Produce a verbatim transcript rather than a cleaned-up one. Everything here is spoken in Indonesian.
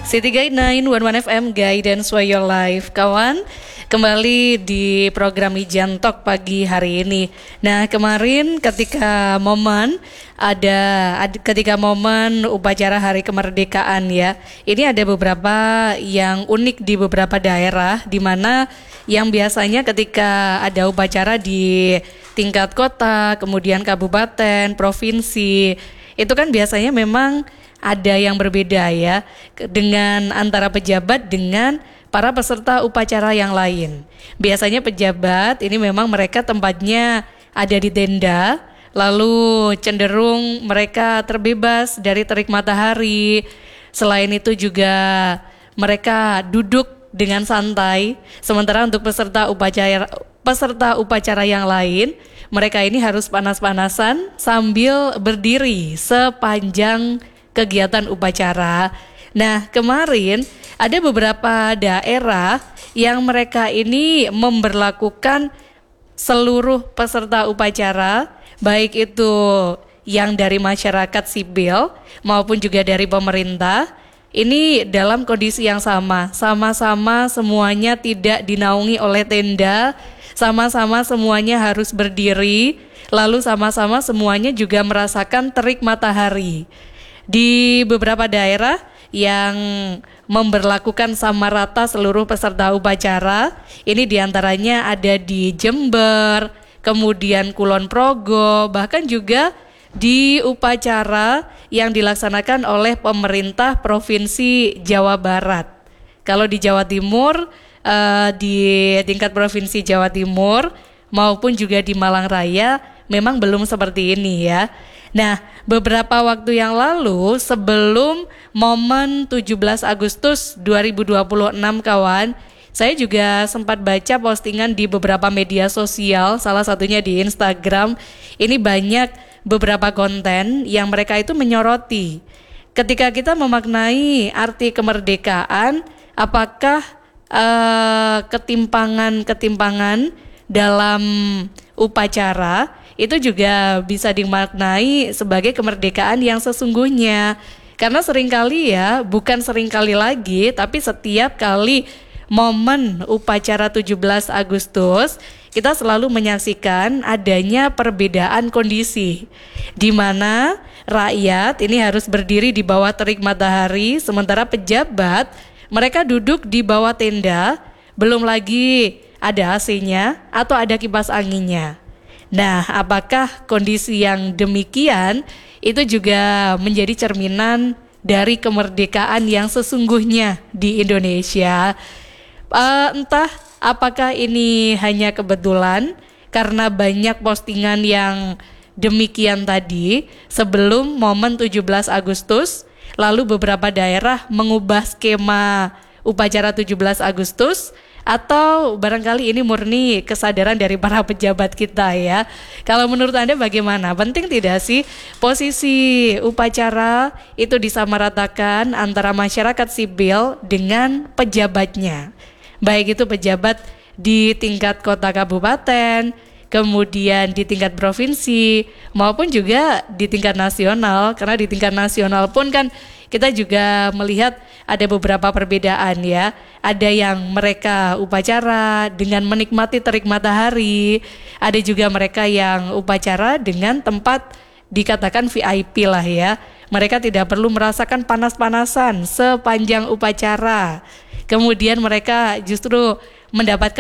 City Guide sembilan satu satu F M, Guidance for Your Life. Kawan, kembali di program Ijan Talk pagi hari ini. Nah, kemarin ketika momen ada, ad, ketika momen upacara Hari Kemerdekaan ya, ini ada beberapa yang unik di beberapa daerah, di mana yang biasanya ketika ada upacara di tingkat kota, kemudian kabupaten, provinsi, itu kan biasanya memang ada yang berbeda ya dengan antara pejabat dengan para peserta upacara yang lain. Biasanya pejabat ini memang mereka tempatnya ada di tenda, lalu cenderung mereka terbebas dari terik matahari. Selain itu juga mereka duduk dengan santai. Sementara untuk peserta upacara peserta upacara yang lain, mereka ini harus panas-panasan sambil berdiri sepanjang kegiatan upacara. Nah, kemarin ada beberapa daerah yang mereka ini memberlakukan seluruh peserta upacara, baik itu yang dari masyarakat sipil maupun juga dari pemerintah, ini dalam kondisi yang sama, sama-sama semuanya tidak dinaungi oleh tenda, sama-sama semuanya harus berdiri, lalu sama-sama semuanya juga merasakan terik matahari. Di beberapa daerah yang memberlakukan sama rata seluruh peserta upacara, ini diantaranya ada di Jember, kemudian Kulon Progo, bahkan juga di upacara yang dilaksanakan oleh pemerintah Provinsi Jawa Barat. Kalau di Jawa Timur, eh, di tingkat Provinsi Jawa Timur maupun juga di Malang Raya memang belum seperti ini ya. Nah, beberapa waktu yang lalu sebelum momen tujuh belas Agustus dua ribu dua puluh enam kawan, saya juga sempat baca postingan di beberapa media sosial, salah satunya di Instagram. Ini banyak beberapa konten yang mereka itu menyoroti. Ketika kita memaknai arti kemerdekaan, apakah uh, ketimpangan-ketimpangan dalam upacara itu juga bisa dimaknai sebagai kemerdekaan yang sesungguhnya. Karena seringkali ya, bukan seringkali lagi, tapi setiap kali momen upacara tujuh belas Agustus, kita selalu menyaksikan adanya perbedaan kondisi, di mana rakyat ini harus berdiri di bawah terik matahari, sementara pejabat mereka duduk di bawah tenda, belum lagi ada A C-nya atau ada kipas anginnya. Nah, apakah kondisi yang demikian itu juga menjadi cerminan dari kemerdekaan yang sesungguhnya di Indonesia? Uh, entah apakah ini hanya kebetulan karena banyak postingan yang demikian tadi sebelum momen tujuh belas Agustus, lalu beberapa daerah mengubah skema upacara tujuh belas Agustus, atau barangkali ini murni kesadaran dari para pejabat kita ya. Kalau menurut Anda bagaimana? Penting tidak sih posisi upacara itu disamaratakan antara masyarakat sipil dengan pejabatnya? Baik itu pejabat di tingkat kota kabupaten, kemudian di tingkat provinsi, maupun juga di tingkat nasional. Karena di tingkat nasional pun kan kita juga melihat ada beberapa perbedaan ya. Ada yang mereka upacara dengan menikmati terik matahari, ada juga mereka yang upacara dengan tempat dikatakan V I P lah ya. Mereka tidak perlu merasakan panas-panasan sepanjang upacara. Kemudian mereka justru mendapatkan